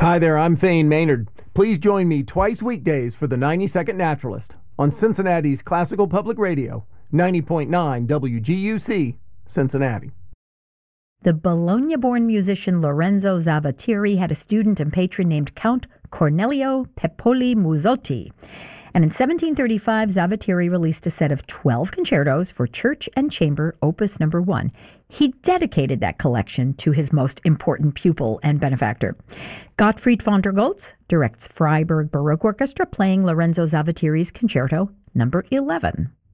Hi there, I'm Thane Maynard. Please join me twice weekdays for the 90-Second Naturalist on Cincinnati's Classical Public Radio, 90.9 WGUC, Cincinnati. The Bologna-born musician Lorenzo Zavattieri had a student and patron named Count Cornelio Pepoli Musotti. And in 1735, Zavattieri released a set of 12 concertos for church and chamber, opus number 1. He dedicated that collection to his most important pupil and benefactor. Gottfried von der Goltz directs Freiburg Baroque Orchestra playing Lorenzo Zavattieri's concerto number 11.